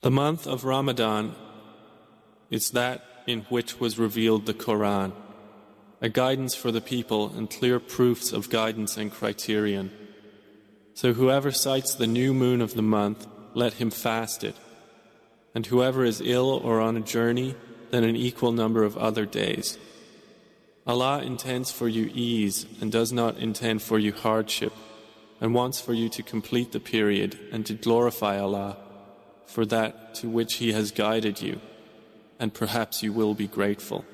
The month of Ramadan is that in which was revealed the Quran, a guidance for the people and clear proofs of guidance and criterion. So whoever sights the new moon of the month, let him fast it. And whoever is ill or on a journey, then an equal number of other days. Allah intends for you ease and does not intend for you hardship, and wants for you to complete the period and to glorify Allah for that to which He has guided you, and perhaps you will be grateful.